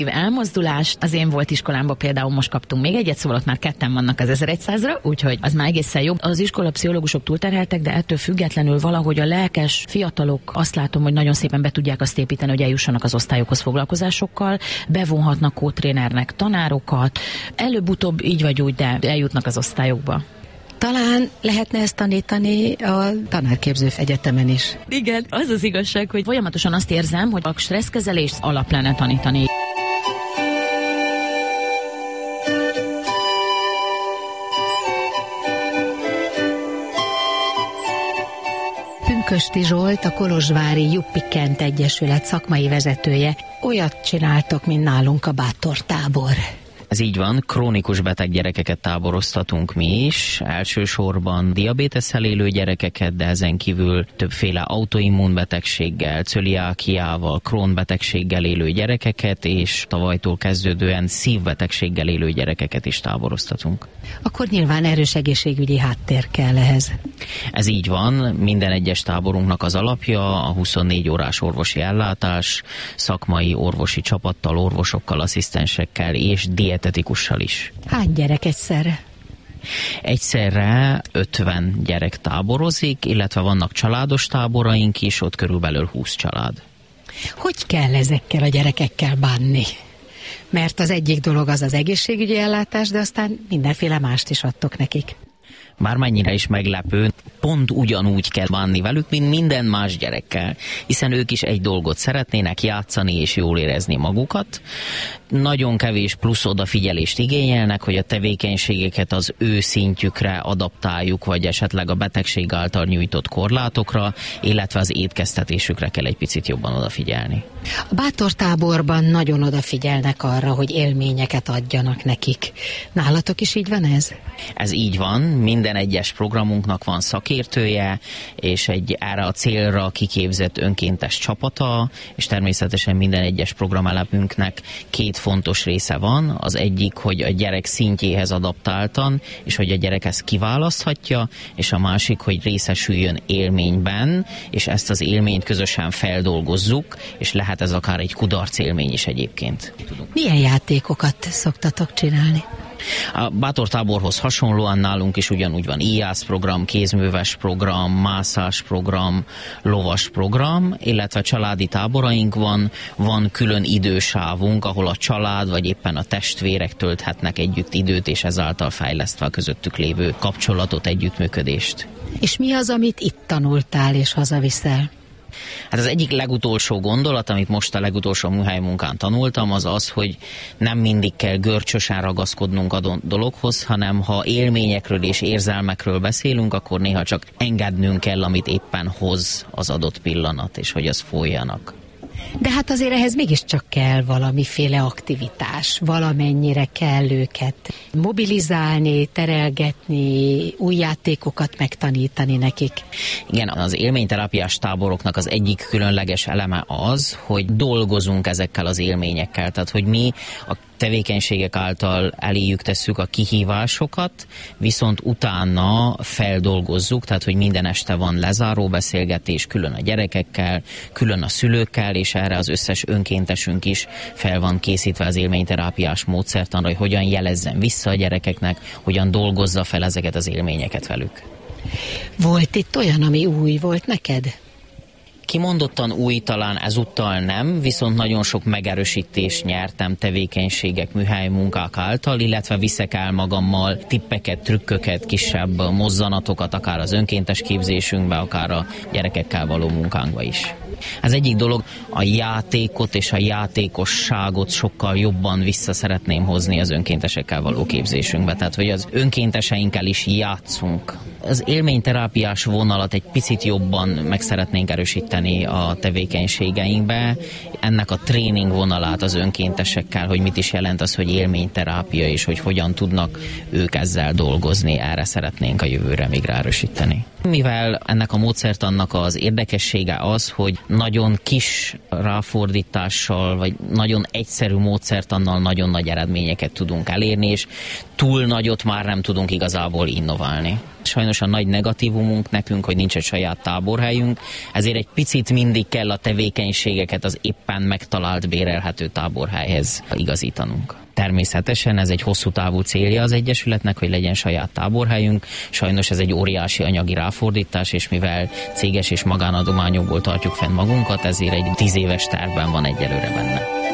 elmozdulást. Az én volt iskolámban például most kaptunk még egyet, szóval ott már ketten vannak az 1100-ra, úgyhogy az már egészen jobb. Az iskolapszichológusok túlterheltek, de ettől függetlenül valahogy a lelkes fiatalok azt látom, hogy nagyon szépen be tudják azt építeni, hogy eljussanak az osztályokhoz foglalkozásokkal, bevonhatnak kótrénernek tanárokat, előbb-utóbb így vagy úgy, de eljutnak az osztályokba. Talán lehetne ezt tanítani a tanárképző egyetemen is. Igen, az az igazság, hogy folyamatosan azt érzem, hogy a stresszkezelést alap lenne tanítani. Pünkösdi Zsolt, a Kolozsvári Juppi Kent Egyesület szakmai vezetője. Olyat csináltok, mint nálunk a bátortábor. Ez így van, krónikus beteg gyerekeket táboroztatunk mi is, elsősorban diabétesszel élő gyerekeket, de ezen kívül többféle autoimmunbetegséggel, cöliákiával, Crohn betegséggel élő gyerekeket, és tavalytól kezdődően szívbetegséggel élő gyerekeket is táboroztatunk. Akkor nyilván erős egészségügyi háttér kell ehhez. Ez így van, minden egyes táborunknak az alapja a 24 órás orvosi ellátás, szakmai orvosi csapattal, orvosokkal, asszisztensekkel és dietetikussal is. Hány gyerek egyszerre? Egyszerre 50 gyerek táborozik, illetve vannak családos táboraink is, ott körülbelül 20 család. Hogy kell ezekkel a gyerekekkel bánni? Mert az egyik dolog az az egészségügyi ellátás, de aztán mindenféle mást is adtok nekik. Bármennyire is meglepő, pont ugyanúgy kell bánni velük, mint minden más gyerekkel, hiszen ők is egy dolgot szeretnének, játszani és jól érezni magukat. Nagyon kevés plusz odafigyelést igényelnek, hogy a tevékenységeket az ő szintjükre adaptáljuk, vagy esetleg a betegség által nyújtott korlátokra, illetve az étkeztetésükre kell egy picit jobban odafigyelni. A bátortáborban nagyon odafigyelnek arra, hogy élményeket adjanak nekik. Nálatok is így van ez? Ez így van, minden egyes programunknak van szakértője, és egy erre a célra kiképzett önkéntes csapata, és természetesen minden egyes programelemünknek két fontos része van. Az egyik, hogy a gyerek szintjéhez adaptáltan, és hogy a gyerek ezt kiválaszthatja, és a másik, hogy részesüljön élményben, és ezt az élményt közösen feldolgozzuk, és lehet ez akár egy kudarc élmény is egyébként. Milyen játékokat szoktatok csinálni? A bátortáborhoz hasonlóan nálunk is ugyanúgy van íjász program, kézműves program, mászás program, lovas program, illetve családi táboraink van külön idősávunk, ahol a család vagy éppen a testvérek tölthetnek együtt időt, és ezáltal fejlesztve a közöttük lévő kapcsolatot, együttműködést. És mi az, amit itt tanultál és hazaviszel? Hát az egyik legutolsó gondolat, amit most a legutolsó műhelymunkán tanultam, az az, hogy nem mindig kell görcsösen ragaszkodnunk a dologhoz, hanem ha élményekről és érzelmekről beszélünk, akkor néha csak engednünk kell, amit éppen hoz az adott pillanat, és hogy az folyjanak. De hát azért ehhez mégiscsak kell valamiféle aktivitás, valamennyire kell őket mobilizálni, terelgetni, új játékokat megtanítani nekik. Igen, az élményterápiás táboroknak az egyik különleges eleme az, hogy dolgozunk ezekkel az élményekkel, tehát hogy mi a tevékenységek által eléjük tesszük a kihívásokat, viszont utána feldolgozzuk, tehát hogy minden este van lezáró beszélgetés, külön a gyerekekkel, külön a szülőkkel, és erre az összes önkéntesünk is fel van készítve az élményterápiás módszertanra, hogy hogyan jelezzen vissza a gyerekeknek, hogyan dolgozza fel ezeket az élményeket velük. Volt itt olyan, ami új volt neked? Kimondottan új talán ezúttal nem, viszont nagyon sok megerősítést nyertem tevékenységek, műhelymunkák által, illetve viszek el magammal tippeket, trükköket, kisebb mozzanatokat, akár az önkéntes képzésünkbe, akár a gyerekekkel való munkánkba is. Az egyik dolog, a játékot és a játékosságot sokkal jobban vissza szeretném hozni az önkéntesekkel való képzésünkbe, tehát hogy az önkénteseinkkel is játszunk. Az élményterápiás vonalat egy picit jobban meg szeretnénk erősíteni a tevékenységeinkbe. Ennek a tréning vonalát az önkéntesekkel, hogy mit is jelent az, hogy élményterápia, és hogy hogyan tudnak ők ezzel dolgozni, erre szeretnénk a jövőre még ráerősíteni. Mivel ennek a módszertannak az érdekessége az, hogy nagyon kis ráfordítással, vagy nagyon egyszerű módszertannal nagyon nagy eredményeket tudunk elérni, és túl nagyot már nem tudunk igazából innoválni. Sajnos a nagy negatívumunk nekünk, hogy nincs egy saját táborhelyünk, ezért egy picit mindig kell a tevékenységeket az éppen megtalált bérelhető táborhelyhez igazítanunk. Természetesen ez egy hosszú távú célja az Egyesületnek, hogy legyen saját táborhelyünk. Sajnos ez egy óriási anyagi ráfordítás, és mivel céges és magánadományokból tartjuk fenn magunkat, ezért egy 10 éves tervben van egyelőre benne.